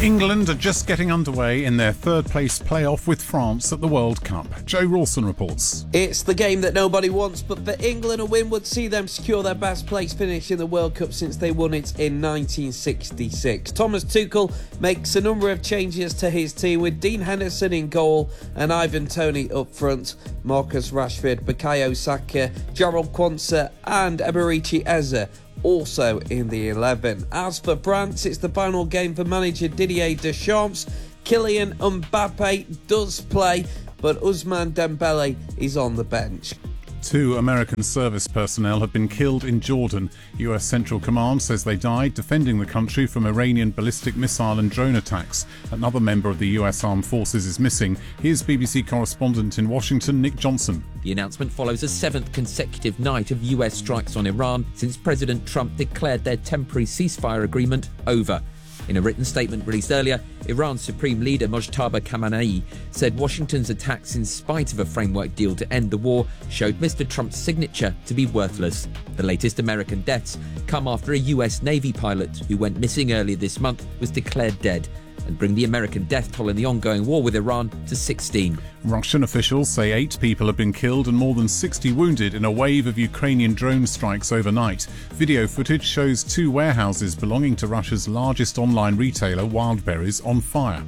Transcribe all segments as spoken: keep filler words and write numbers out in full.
England are just getting underway in their third-place playoff with France at the World Cup. Joe Rawson reports. It's the game that nobody wants, but for England, a win would see them secure their best place finish in the World Cup since they won it in nineteen sixty-six. Thomas Tuchel makes a number of changes to his team, with Dean Henderson in goal and Ivan Toney up front. Marcus Rashford, Bukayo Saka, Jarrell Quansah and Eberechi Eze also in the eleven. As for France, it's the final game for manager Didier Deschamps. Kylian Mbappe does play, but Ousmane Dembele is on the bench. Two American service personnel have been killed in Jordan. U S Central Command says they died defending the country from Iranian ballistic missile and drone attacks. Another member of the U S Armed Forces is missing. Here's B B C correspondent in Washington, Nick Johnson. The announcement follows a seventh consecutive night of U S strikes on Iran since President Trump declared their temporary ceasefire agreement over. In a written statement released earlier, Iran's Supreme Leader Mojtaba Khamenei said Washington's attacks, in spite of a framework deal to end the war, showed Mister Trump's signature to be worthless. The latest American deaths come after a U S Navy pilot who went missing earlier this month was declared dead, and bring the American death toll in the ongoing war with Iran to sixteen. Russian officials say eight people have been killed and more than sixty wounded in a wave of Ukrainian drone strikes overnight. Video footage shows two warehouses belonging to Russia's largest online retailer, Wildberries, on fire.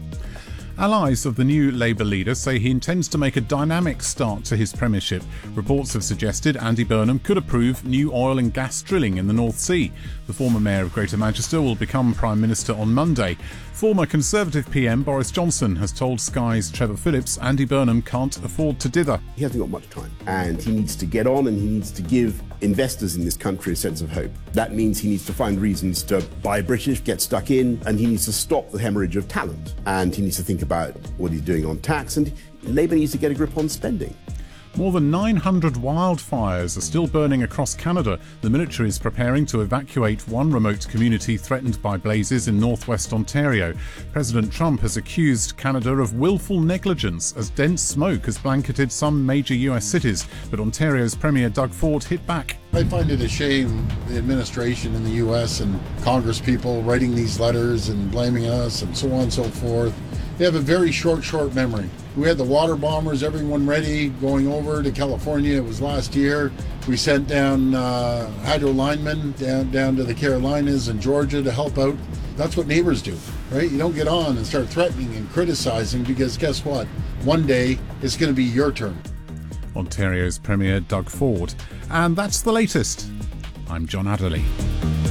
Allies of the new Labour leader say he intends to make a dynamic start to his premiership. Reports have suggested Andy Burnham could approve new oil and gas drilling in the North Sea. The former Mayor of Greater Manchester will become Prime Minister on Monday. Former Conservative P M Boris Johnson has told Sky's Trevor Phillips Andy Burnham can't afford to dither. He hasn't got much time, and he needs to get on and he needs to give investors in this country a sense of hope. That means he needs to find reasons to buy British, get stuck in, and he needs to stop the hemorrhage of talent. And he needs to think about what he's doing on tax, and Labour needs to get a grip on spending. More than nine hundred wildfires are still burning across Canada. The military is preparing to evacuate one remote community threatened by blazes in northwest Ontario. President Trump has accused Canada of willful negligence as dense smoke has blanketed some major U S cities. But Ontario's Premier Doug Ford hit back. I find it a shame the administration in the U S and Congress people writing these letters and blaming us and so on and so forth. They have a very short, short memory. We had the water bombers, everyone ready, going over to California. It was last year. We sent down uh, hydro linemen down, down to the Carolinas and Georgia to help out. That's what neighbors do, right? You don't get on and start threatening and criticizing, because guess what? One day it's going to be your turn. Ontario's Premier Doug Ford. And that's the latest. I'm John Adderley.